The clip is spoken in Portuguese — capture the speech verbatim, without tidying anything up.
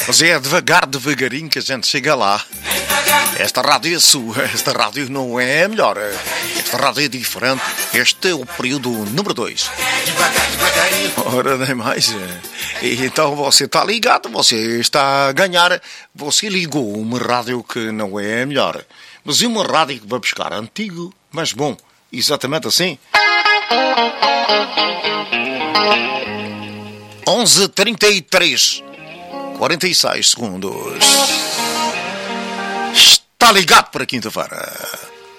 Mas é devagar, devagarinho que a gente chega lá. Esta rádio é sua, esta rádio não é a melhor. Esta rádio é diferente. Este é o período número dois. Ora, nem mais. E então você está ligado, você está a ganhar. Você ligou uma rádio que não é a melhor. Mas é uma rádio que vai buscar antigo, mas bom. Exatamente assim. onze e trinta e três, quarenta e seis segundos. Está ligado para quinta-feira.